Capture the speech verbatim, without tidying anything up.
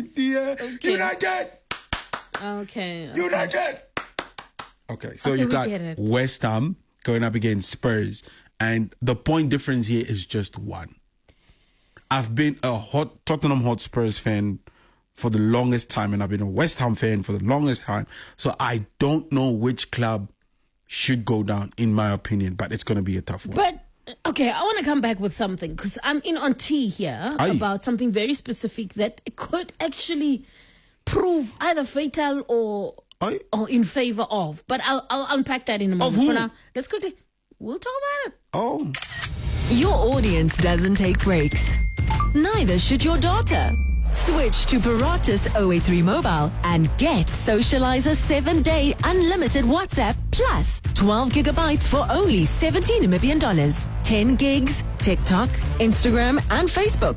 dear. Okay. United! Okay. okay. United! Okay, so Okay, you we got get it. West Ham going up against Spurs. And the point difference here is just one. I've been a hot Tottenham Hotspurs fan for the longest time, and I've been a West Ham fan for the longest time. So I don't know which club should go down, in my opinion, but it's going to be a tough one. But, okay, I want to come back with something, because I'm in on tea here Aye. about something very specific that could actually prove either fatal or Aye. or in favor of. But I'll, I'll unpack that in a moment. who? For now, let's quickly, we'll talk about it. Oh. Your audience doesn't take breaks. Neither should your daughter. Switch to Paratus zero eight three Mobile and get Socializer seven day unlimited WhatsApp plus twelve gigabytes for only seventy Namibian dollars. ten gigs, TikTok, Instagram and Facebook.